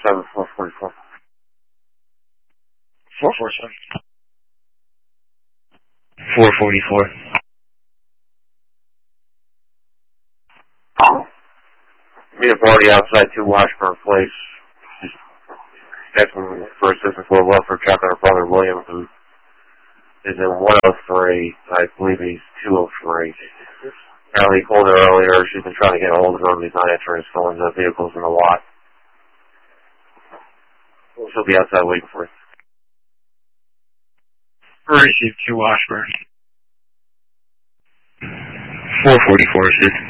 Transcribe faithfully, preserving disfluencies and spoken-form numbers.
seven, four forty-four. four forty-seven. four forty-four. Meet a party outside two Washburn Place. Asking for assistance with welfare check on her brother William, who is in one oh three. I believe he's two oh three. Apparently he called her earlier. She's been trying to get a hold of him. He's not answering his phone. The vehicle's in the lot. She'll be outside waiting for us. Received two Washburn. four forty-four, assist.